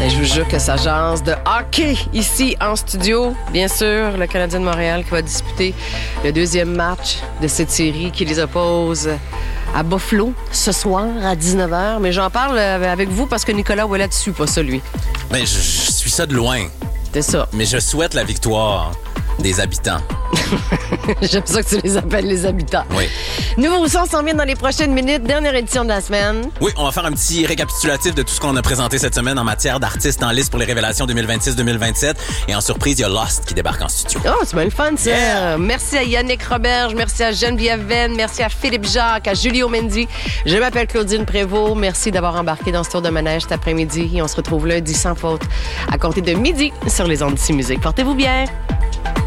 Je vous jure que ça jase de hockey ici en studio. Bien sûr, le Canadien de Montréal qui va disputer le deuxième match de cette série qui les oppose à Buffalo ce soir à 19h. Mais j'en parle avec vous parce que Nicolas Ouellet ne suit pas ça, lui. Ben, je suis ça de loin. C'est ça. Mais je souhaite la victoire des habitants. J'aime ça que tu les appelles les habitants. Oui. Nouveau son s'en vient dans les prochaines minutes. Dernière édition de la semaine. Oui, on va faire un petit récapitulatif de tout ce qu'on a présenté cette semaine en matière d'artistes en liste pour les révélations 2026-2027. Et en surprise, il y a Lost qui débarque en studio. Oh, c'est bien le fun, ça. Yeah. Merci à Yannick Roberge, merci à Geneviève Venn, merci à Philippe Jacques, à Julio Mendy. Je m'appelle Claudine Prévost. Merci d'avoir embarqué dans ce tour de manège cet après-midi. Et on se retrouve lundi sans faute à compter de midi sur les ondes d'ici musique. Portez-vous bien.